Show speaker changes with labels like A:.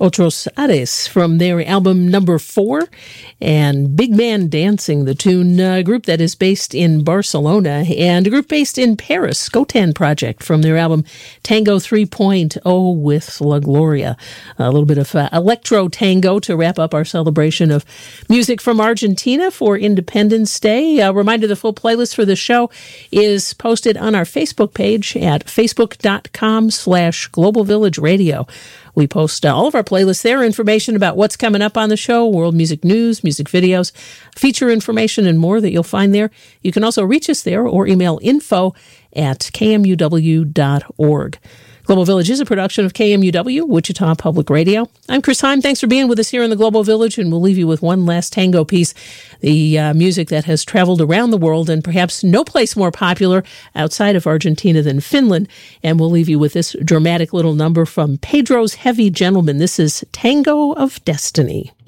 A: Otros Ares from their album number 4, and Big Man Dancing, the tune, a group that is based in Barcelona, and a group based in Paris, Skotan Project, from their album Tango 3.0 with La Gloria. A little bit of electro tango to wrap up our celebration of music from Argentina for Independence Day. A reminder, the full playlist for the show is posted on our Facebook page at facebook.com/Global Village Radio. We post all of our playlists there, information about what's coming up on the show, world music news, music videos, feature information, and more that you'll find there. You can also reach us there or email info@kmuw.org. Global Village is a production of KMUW, Wichita Public Radio. I'm Chris Heim. Thanks for being with us here in the Global Village, and we'll leave you with one last tango piece, the music that has traveled around the world and perhaps no place more popular outside of Argentina than Finland. And we'll leave you with this dramatic little number from Pedro's Heavy Gentleman. This is Tango of Destiny.